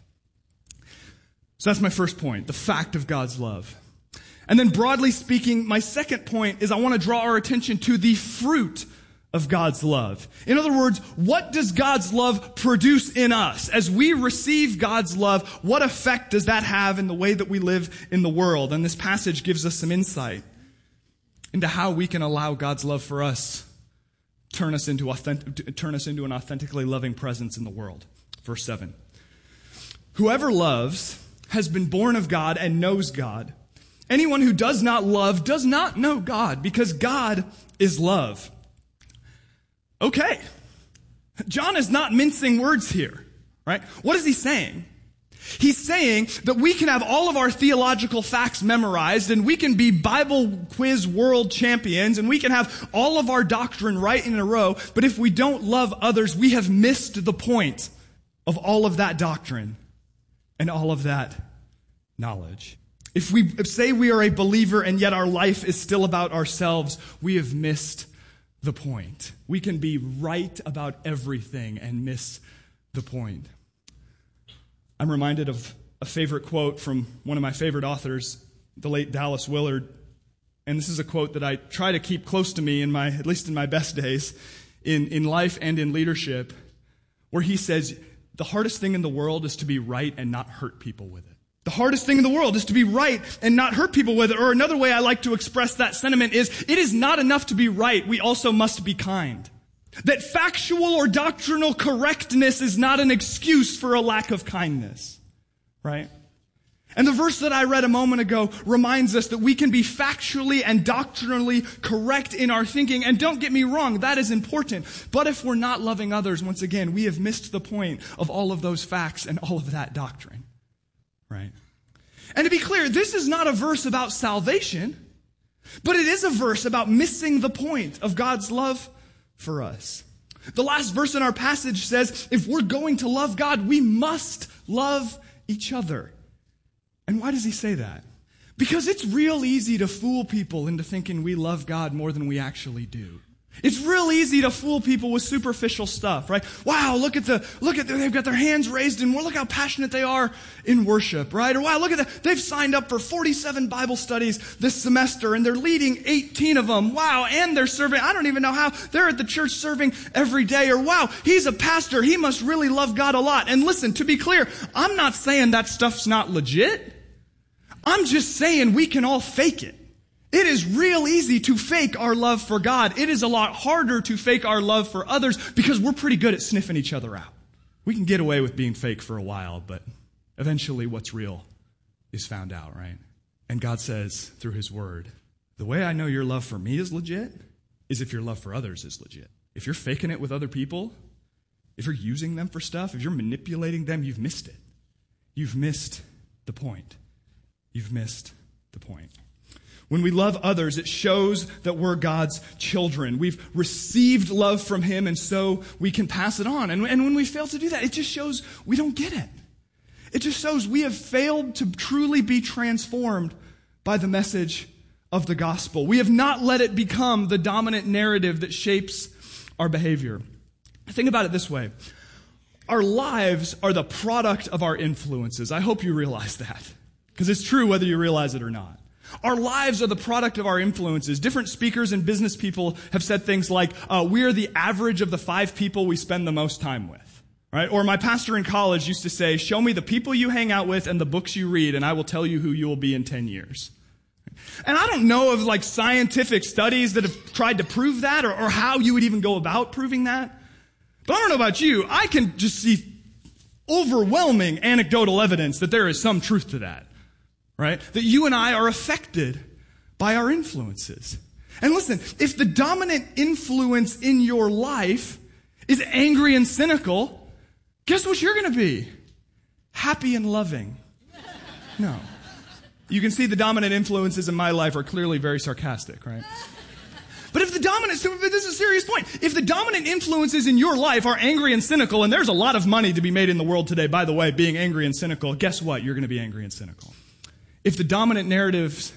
So that's my first point, the fact of God's love. And then broadly speaking, my second point is I want to draw our attention to the fruit of God's love. In other words, what does God's love produce in us? As we receive God's love, what effect does that have in the way that we live in the world? And this passage gives us some insight into how we can allow God's love for us turn us into authentic, turn us into an authentically loving presence in the world. Verse seven. Whoever loves has been born of God and knows God. Anyone who does not love does not know God, because God is love. Okay, John is not mincing words here, right? What is he saying? He's saying that we can have all of our theological facts memorized, and we can be Bible quiz world champions, and we can have all of our doctrine right in a row, but if we don't love others, we have missed the point of all of that doctrine and all of that knowledge. If we say we are a believer and yet our life is still about ourselves, we have missed the point. We can be right about everything and miss the point. I'm reminded of a favorite quote from one of my favorite authors, the late Dallas Willard. And this is a quote that I try to keep close to me in my, at least in my best days, in, in life and in leadership, where he says, the hardest thing in the world is to be right and not hurt people with it. The hardest thing in the world is to be right and not hurt people with it. Or another way I like to express that sentiment is, it is not enough to be right. We also must be kind. That factual or doctrinal correctness is not an excuse for a lack of kindness. Right? And the verse that I read a moment ago reminds us that we can be factually and doctrinally correct in our thinking. And don't get me wrong, that is important. But if we're not loving others, once again, we have missed the point of all of those facts and all of that doctrine. Right? And to be clear, this is not a verse about salvation, but it is a verse about missing the point of God's love for us. The last verse in our passage says, if we're going to love God, we must love each other. And why does he say that? Because it's real easy to fool people into thinking we love God more than we actually do. It's real easy to fool people with superficial stuff, right? Wow, look at the, look at the, they've got their hands raised and look how passionate they are in worship, right? Or wow, look at that, they've signed up for forty-seven Bible studies this semester and they're leading eighteen of them. Wow, and they're serving, I don't even know how, they're at the church serving every day. Or wow, he's a pastor, he must really love God a lot. And listen, to be clear, I'm not saying that stuff's not legit. I'm just saying we can all fake it. It is real easy to fake our love for God. It is a lot harder to fake our love for others because we're pretty good at sniffing each other out. We can get away with being fake for a while, but eventually what's real is found out, right? And God says through his word, the way I know your love for me is legit is if your love for others is legit. If you're faking it with other people, if you're using them for stuff, if you're manipulating them, you've missed it. You've missed the point. You've missed the point. When we love others, it shows that we're God's children. We've received love from him, and so we can pass it on. And, and when we fail to do that, it just shows we don't get it. It just shows we have failed to truly be transformed by the message of the gospel. We have not let it become the dominant narrative that shapes our behavior. Think about it this way. Our lives are the product of our influences. I hope you realize that, because it's true whether you realize it or not. Our lives are the product of our influences. Different speakers and business people have said things like, uh, we are the average of the five people we spend the most time with. Right? Or my pastor in college used to say, show me the people you hang out with and the books you read, and I will tell you who you will be in ten years. And I don't know of like scientific studies that have tried to prove that or, or how you would even go about proving that. But I don't know about you. I can just see overwhelming anecdotal evidence that there is some truth to that. Right? That you and I are affected by our influences. And listen, if the dominant influence in your life is angry and cynical, guess what you're going to be? Happy and loving. No. You can see the dominant influences in my life are clearly very sarcastic, right? But if the dominant, so this is a serious point. If the dominant influences in your life are angry and cynical, and there's a lot of money to be made in the world today, by the way, being angry and cynical, guess what? You're going to be angry and cynical. If the dominant narratives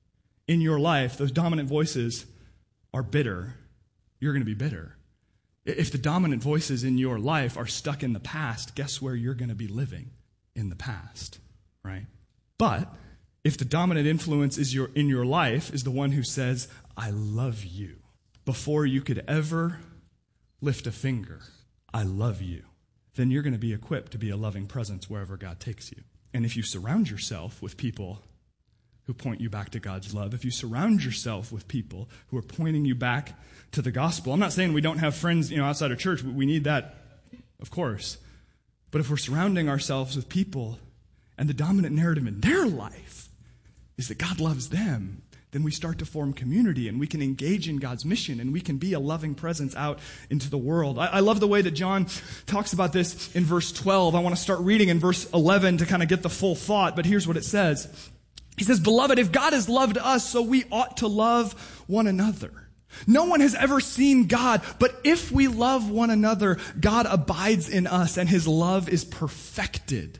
in your life, those dominant voices, are bitter, you're going to be bitter. If the dominant voices in your life are stuck in the past, guess where you're going to be living? In the past, right? But if the dominant influence is your, in your life is the one who says, I love you, before you could ever lift a finger, I love you, then you're going to be equipped to be a loving presence wherever God takes you. And if you surround yourself with people who point you back to God's love, if you surround yourself with people who are pointing you back to the gospel, I'm not saying we don't have friends, you know, outside of church. We need that, of course. But if we're surrounding ourselves with people and the dominant narrative in their life is that God loves them, then we start to form community and we can engage in God's mission and we can be a loving presence out into the world. I, I love the way that John talks about this in verse twelve. I want to start reading in verse eleven to kind of get the full thought, but here's what it says. He says, Beloved, if God has loved us, so we ought to love one another. No one has ever seen God, but if we love one another, God abides in us and his love is perfected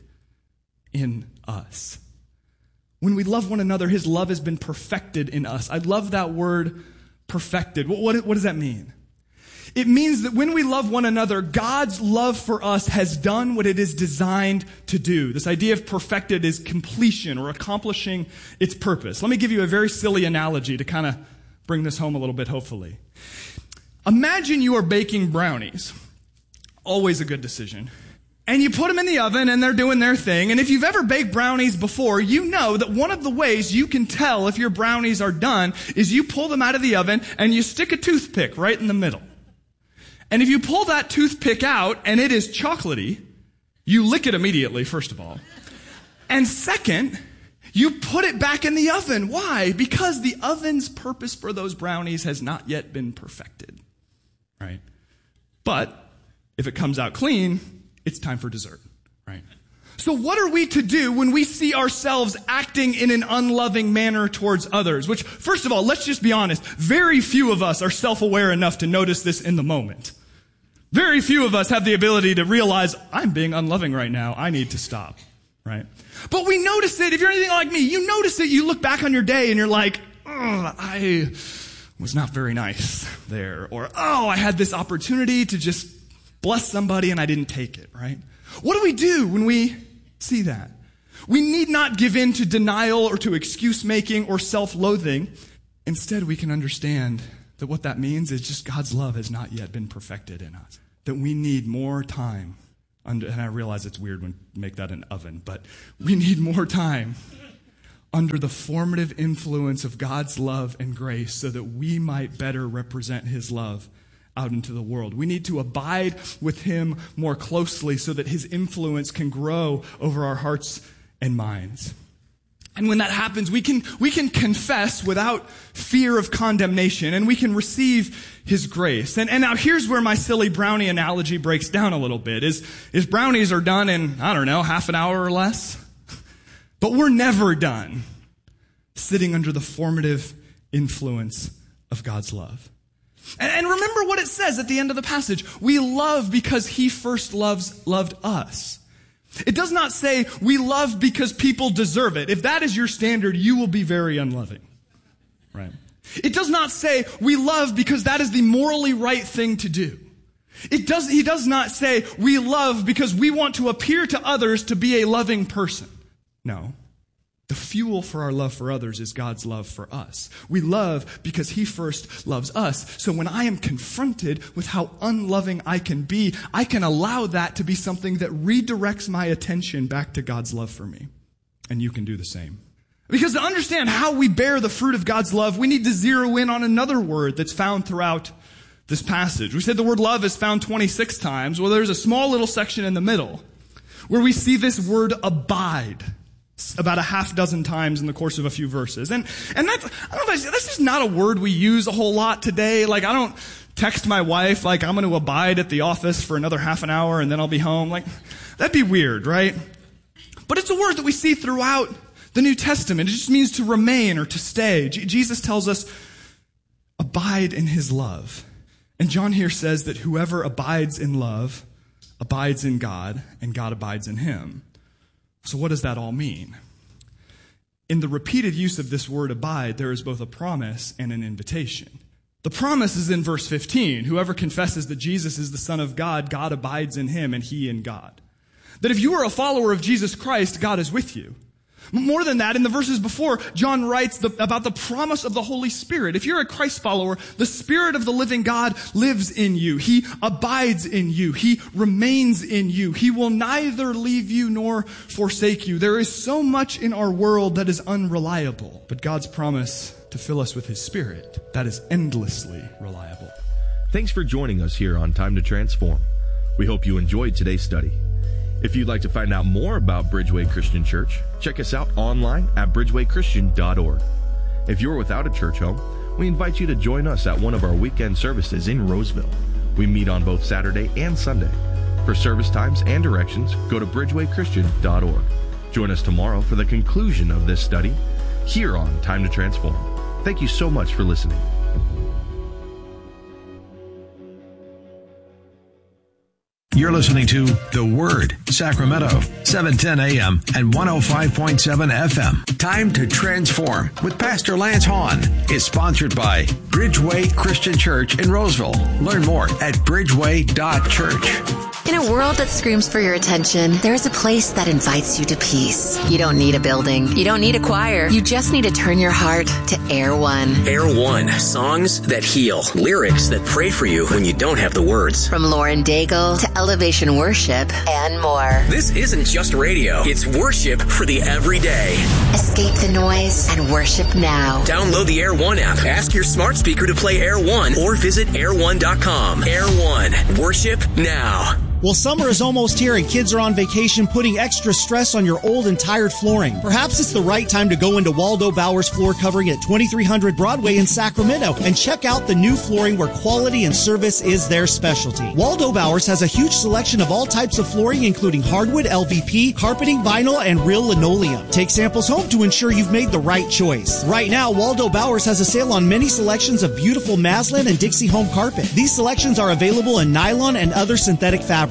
in us. When we love one another, his love has been perfected in us. I love that word, perfected. What, what, what does that mean? It means that when we love one another, God's love for us has done what it is designed to do. This idea of perfected is completion or accomplishing its purpose. Let me give you a very silly analogy to kind of bring this home a little bit, hopefully. Imagine you are baking brownies. Always a good decision. And you put them in the oven and they're doing their thing. And if you've ever baked brownies before, you know that one of the ways you can tell if your brownies are done is you pull them out of the oven and you stick a toothpick right in the middle. And if you pull that toothpick out and it is chocolatey, you lick it immediately, first of all. And second, you put it back in the oven. Why? Because the oven's purpose for those brownies has not yet been perfected. Right? But if it comes out clean, it's time for dessert, right? So what are we to do when we see ourselves acting in an unloving manner towards others? Which, first of all, let's just be honest. Very few of us are self-aware enough to notice this in the moment. Very few of us have the ability to realize, I'm being unloving right now. I need to stop, right? But we notice it. If you're anything like me, you notice it. You look back on your day and you're like, oh, I was not very nice there. Or, oh, I had this opportunity to just bless somebody and I didn't take it, right? What do we do when we see that? We need not give in to denial or to excuse making or self-loathing. Instead, we can understand that what that means is just God's love has not yet been perfected in us. That we need more time. Under, and I realize it's weird when you make that an oven, but we need more time under the formative influence of God's love and grace so that we might better represent his love out into the world. We need to abide with him more closely so that his influence can grow over our hearts and minds. And when that happens, we can, we can confess without fear of condemnation, and we can receive his grace. And, and now here's where my silly brownie analogy breaks down a little bit, is, is brownies are done in, I don't know, half an hour or less. But we're never done sitting under the formative influence of God's love. And, and remember what it says at the end of the passage. We love because he first loves, loved us. It does not say we love because people deserve it. If that is your standard, you will be very unloving. Right? It does not say we love because that is the morally right thing to do. It does, he does not say we love because we want to appear to others to be a loving person. No. The fuel for our love for others is God's love for us. We love because he first loves us. So when I am confronted with how unloving I can be, I can allow that to be something that redirects my attention back to God's love for me. And you can do the same. Because to understand how we bear the fruit of God's love, we need to zero in on another word that's found throughout this passage. We said the word love is found twenty-six times. Well, there's a small little section in the middle where we see this word abide about a half dozen times in the course of a few verses. And and that's, I don't know, this is not a word we use a whole lot today. Like, I don't text my wife, like, I'm going to abide at the office for another half an hour and then I'll be home. Like, that'd be weird, right? But it's a word that we see throughout the New Testament. It just means to remain or to stay. J- Jesus tells us, abide in his love. And John here says that whoever abides in love abides in God and God abides in him. So what does that all mean? In the repeated use of this word abide, there is both a promise and an invitation. The promise is in verse fifteen. Whoever confesses that Jesus is the Son of God, God abides in him and he in God. That if you are a follower of Jesus Christ, God is with you. More than that, in the verses before, John writes the, about the promise of the Holy Spirit. If you're a Christ follower, the Spirit of the living God lives in you. He abides in you. He remains in you. He will neither leave you nor forsake you. There is so much in our world that is unreliable, but God's promise to fill us with his Spirit, that is endlessly reliable. Thanks for joining us here on Time to Transform. We hope you enjoyed today's study. If you'd like to find out more about Bridgeway Christian Church, check us out online at bridgeway christian dot org. If you're without a church home, we invite you to join us at one of our weekend services in Roseville. We meet on both Saturday and Sunday. For service times and directions, go to bridgeway christian dot org. Join us tomorrow for the conclusion of this study here on Time to Transform. Thank you so much for listening. You're listening to The Word, Sacramento, seven ten a.m. and one oh five point seven F M. Time to Transform with Pastor Lance Hahn is sponsored by Bridgeway Christian Church in Roseville. Learn more at bridgeway dot church. In a world that screams for your attention, there's a place that invites you to peace. You don't need a building. You don't need a choir. You just need to turn your heart to Air One. Air One. Songs that heal. Lyrics that pray for you when you don't have the words. From Lauren Daigle to Elevation Worship and more. This isn't just radio. It's worship for the everyday. Escape the noise and worship now. Download the Air One app. Ask your smart speaker to play Air One or visit air one dot com. Air One. Worship now. Well, summer is almost here and kids are on vacation, putting extra stress on your old and tired flooring. Perhaps it's the right time to go into Waldo Bowers Floor Covering at twenty-three hundred Broadway in Sacramento and check out the new flooring where quality and service is their specialty. Waldo Bowers has a huge selection of all types of flooring, including hardwood, L V P, carpeting, vinyl, and real linoleum. Take samples home to ensure you've made the right choice. Right now, Waldo Bowers has a sale on many selections of beautiful Maslin and Dixie Home carpet. These selections are available in nylon and other synthetic fabrics.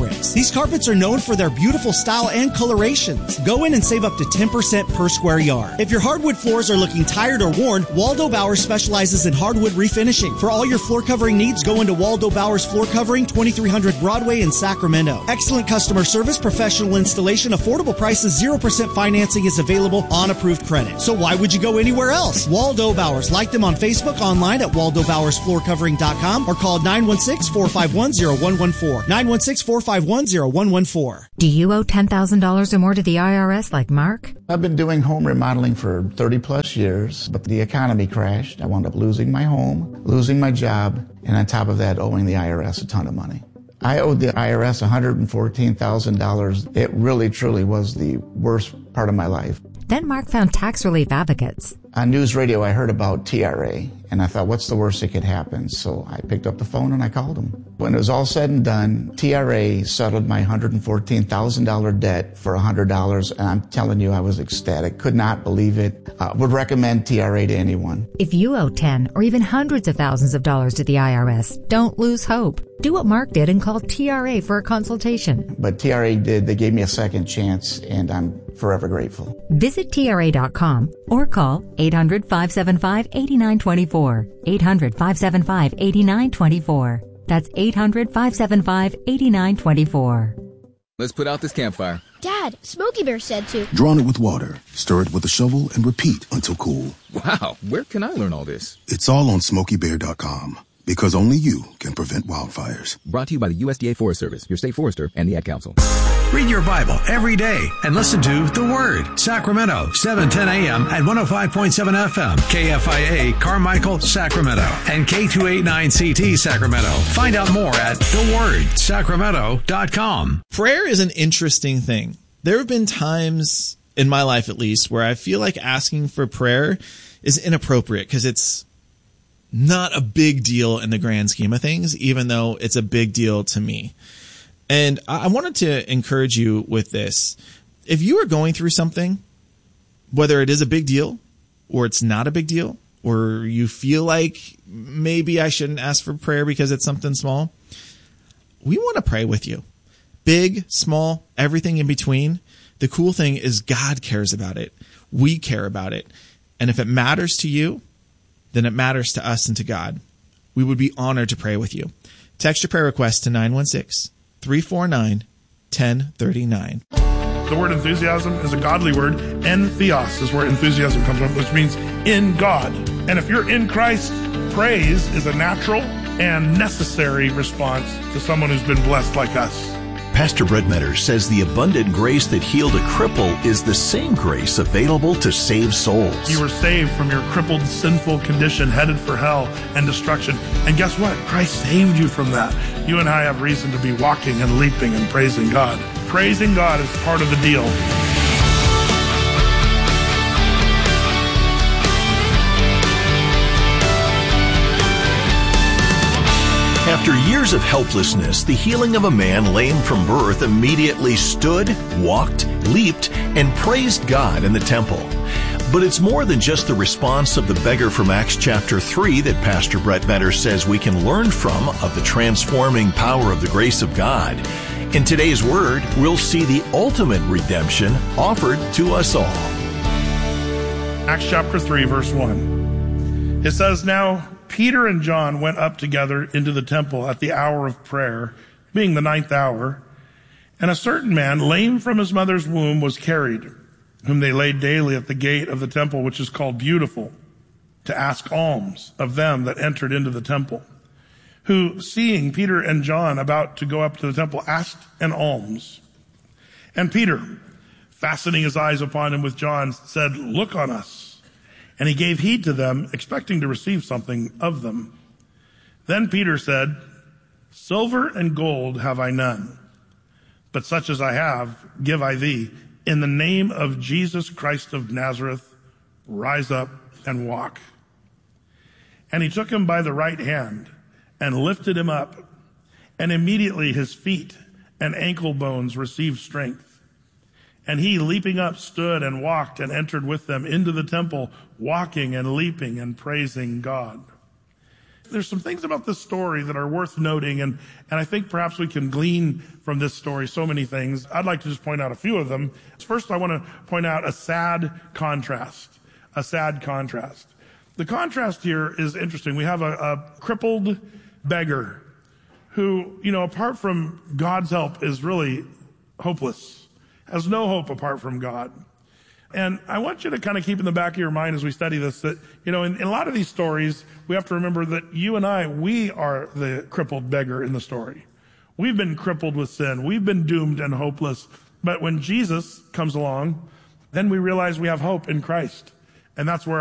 fabrics. These carpets are known for their beautiful style and colorations. Go in and save up to ten percent per square yard. If your hardwood floors are looking tired or worn, Waldo Bowers specializes in hardwood refinishing. For all your floor covering needs, go into Waldo Bowers Floor Covering, twenty-three hundred Broadway in Sacramento. Excellent customer service, professional installation, affordable prices, zero percent financing is available on approved credit. So why would you go anywhere else? Waldo Bowers. Like them on Facebook, online at waldo bowers floor covering dot com, or call nine one six, four five one, zero one one four. nine one six, four five one, zero one one four. Do you owe ten thousand dollars or more to the I R S like Mark? I've been doing home remodeling for thirty plus years, but the economy crashed. I wound up losing my home, losing my job, and on top of that, owing the I R S a ton of money. I owed the I R S one hundred fourteen thousand dollars. It really, truly was the worst part of my life. Then Mark found Tax Relief Advocates. On news radio, I heard about T R A, and I thought, what's the worst that could happen? So I picked up the phone and I called them. When it was all said and done, T R A settled my one hundred fourteen thousand dollars debt for one hundred dollars, and I'm telling you, I was ecstatic. Could not believe it. Uh, would recommend T R A to anyone. If you owe ten or even hundreds of thousands of dollars to the I R S, don't lose hope. Do what Mark did and call T R A for a consultation. But T R A did. They gave me a second chance, and I'm forever grateful. Visit T R A dot com or call eight hundred, five seven five, eight nine two four. eight hundred, five seven five, eight nine two four. That's eight hundred, five seven five, eight nine two four. Let's put out this campfire. Dad, Smokey Bear said to. Drawn it with water, stir it with a shovel, and repeat until cool. Wow, where can I learn all this? It's all on smokey bear dot com. Because only you can prevent wildfires. Brought to you by the U S D A Forest Service, your state forester, and the Ad Council. Read your Bible every day and listen to The Word. Sacramento, seven ten a.m. at one oh five point seven F M. K F I A, Carmichael, Sacramento. And K two eighty-nine C T, Sacramento. Find out more at the word sacramento dot com. Prayer is an interesting thing. There have been times, in my life at least, where I feel like asking for prayer is inappropriate because it's not a big deal in the grand scheme of things, even though it's a big deal to me. And I wanted to encourage you with this. If you are going through something, whether it is a big deal or it's not a big deal, or you feel like maybe I shouldn't ask for prayer because it's something small, we want to pray with you. Big, small, everything in between. The cool thing is God cares about it. We care about it. And if it matters to you, then it matters to us and to God. We would be honored to pray with you. Text your prayer request to nine one six, three four nine, one oh three nine. The word enthusiasm is a godly word. Entheos is where enthusiasm comes from, which means in God. And if you're in Christ, praise is a natural and necessary response to someone who's been blessed like us. Pastor Brett Metters says the abundant grace that healed a cripple is the same grace available to save souls. You were saved from your crippled, sinful condition, headed for hell and destruction. And guess what? Christ saved you from that. You and I have reason to be walking and leaping and praising God. Praising God is part of the deal. After years of helplessness, the healing of a man lame from birth immediately stood, walked, leaped, and praised God in the temple. But it's more than just the response of the beggar from Acts chapter three that Pastor Brett Metters says we can learn from of the transforming power of the grace of God. In today's Word, we'll see the ultimate redemption offered to us all. Acts chapter three, verse one. It says, "Now Peter and John went up together into the temple at the hour of prayer, being the ninth hour, and a certain man, lame from his mother's womb, was carried, whom they laid daily at the gate of the temple, which is called Beautiful, to ask alms of them that entered into the temple, who, seeing Peter and John about to go up to the temple, asked an alms. And Peter, fastening his eyes upon him with John, said, 'Look on us.' And he gave heed to them, expecting to receive something of them. Then Peter said, 'Silver and gold have I none, but such as I have give I thee. In the name of Jesus Christ of Nazareth, rise up and walk.' And he took him by the right hand and lifted him up, and immediately his feet and ankle bones received strength. And he, leaping up, stood and walked and entered with them into the temple, walking and leaping and praising God. there's some things about this story that are worth noting, and, and I think perhaps we can glean from this story so many things. I'd like to just point out a few of them. First, I want to point out a sad contrast. A sad contrast. The contrast here is interesting. We have a, a crippled beggar who, you know, apart from God's help, is really hopeless, has no hope apart from God. And I want you to kind of keep in the back of your mind as we study this that, you know, in, in a lot of these stories, we have to remember that you and I, we are the crippled beggar in the story. We've been crippled with sin. We've been doomed and hopeless. But when Jesus comes along, then we realize we have hope in Christ. And that's where